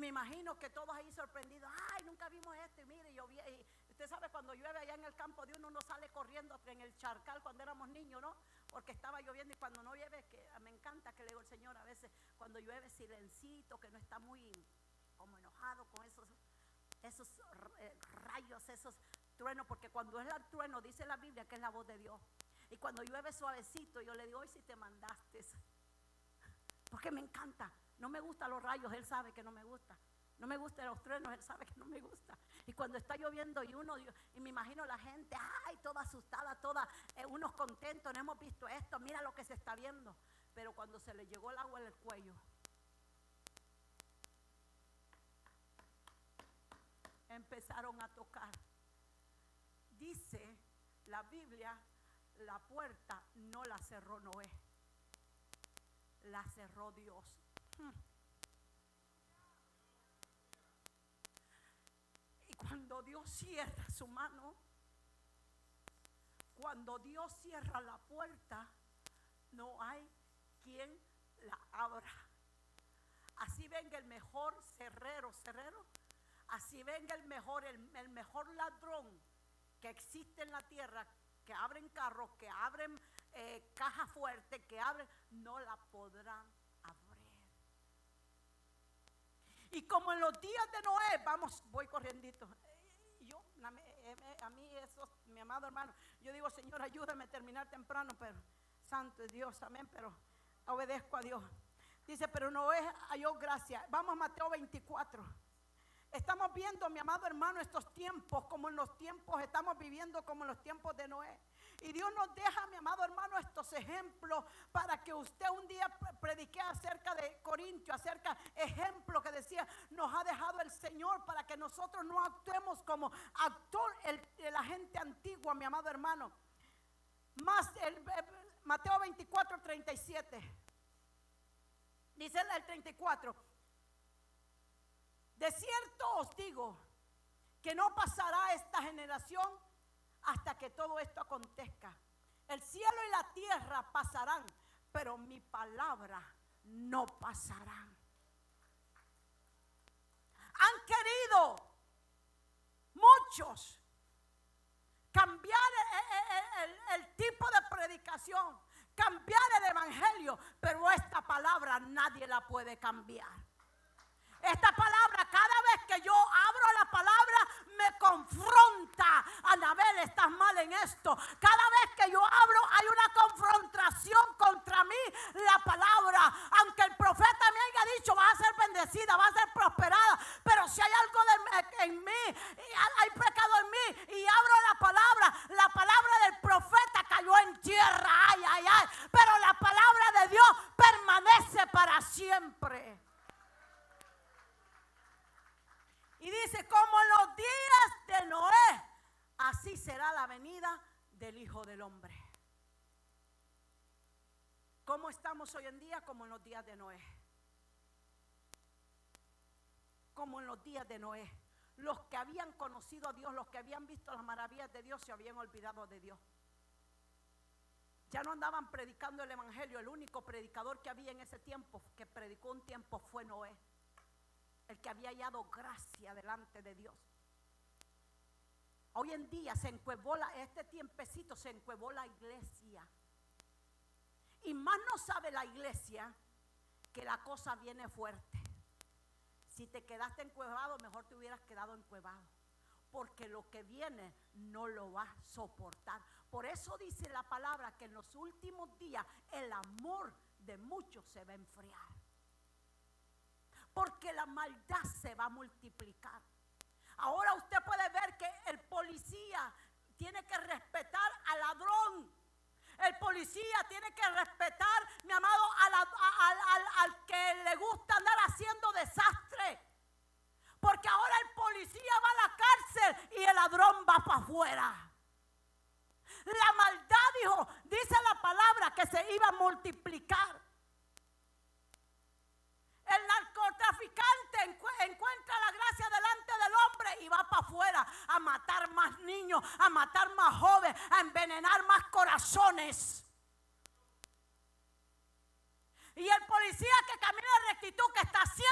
me imagino que todos ahí sorprendidos. Ay, nunca vimos esto. Y mire, llovía. Y usted sabe, cuando llueve allá en el campo de uno sale corriendo en el charcal cuando éramos niños, ¿no? Porque estaba lloviendo, y cuando no llueve, que me encanta que le digo al Señor a veces, cuando llueve silencito, que no está muy como enojado con esos rayos, esos truenos, porque cuando es el trueno dice la Biblia que es la voz de Dios. Y cuando llueve suavecito, yo le digo, hoy sí te mandaste, porque me encanta. No me gustan los rayos, Él sabe que no me gusta. No me gustan los truenos, Él sabe que no me gusta. Y cuando está lloviendo y me imagino la gente, ay, toda asustada, unos contentos, no hemos visto esto, mira lo que se está viendo. Pero cuando se le llegó el agua en el cuello, empezaron a tocar. Dice la Biblia, la puerta no la cerró Noé, la cerró Dios. Y cuando Dios cierra su mano, cuando Dios cierra la puerta, no hay quien la abra. Así venga el mejor cerrero, así venga el mejor ladrón que existe en la tierra, que abren carros, que abren cajas fuertes, que abren, no la podrán abrir. Y como en los días de Noé, voy corriendito. A mí eso, mi amado hermano, yo digo, Señor, ayúdame a terminar temprano, pero santo es Dios, amén, pero obedezco a Dios. Dice, pero Noé halló gracia. Vamos a Mateo 24. Estamos viendo, mi amado hermano, estos tiempos, como en los tiempos, estamos viviendo como en los tiempos de Noé. Y Dios nos deja, mi amado hermano, estos ejemplos para que usted un día predique acerca de Corintios, acerca ejemplos que decía, nos ha dejado el Señor para que nosotros no actuemos como actuó la gente antigua, mi amado hermano. Mateo 24, 37. Dice el 34. De cierto os digo que no pasará esta generación hasta que todo esto acontezca. El cielo y la tierra pasarán, pero mi palabra no pasará. Han querido muchos cambiar el tipo de predicación, cambiar el evangelio, pero esta palabra nadie la puede cambiar. Esta palabra, cada vez que yo abro la palabra, me confronta. Anabel, estás mal en esto. Cada vez que yo abro, hay una confrontación contra mí, la palabra. Aunque el profeta me haya dicho, va a ser bendecida, va a ser prosperada. Pero si hay algo en mí, hay pecado en mí, y abro la palabra del profeta cayó en tierra. Ay, ay, ay. Pero la palabra de Dios permanece para siempre. Y dice, como en los días de Noé, así será la venida del Hijo del Hombre. ¿Cómo estamos hoy en día? Como en los días de Noé. Como en los días de Noé. Los que habían conocido a Dios, los que habían visto las maravillas de Dios, se habían olvidado de Dios. Ya no andaban predicando el evangelio. El único predicador que había en ese tiempo, que predicó un tiempo, fue Noé. El que había hallado gracia delante de Dios. Hoy en día se encuevó este tiempecito se encuevó la iglesia. Y más no sabe la iglesia que la cosa viene fuerte. Si te quedaste encuevado, mejor te hubieras quedado encuevado. Porque lo que viene no lo va a soportar. Por eso dice la palabra que en los últimos días el amor de muchos se va a enfriar. Porque la maldad se va a multiplicar. Ahora usted puede ver que el policía tiene que respetar al ladrón. El policía tiene que respetar, mi amado, al que le gusta andar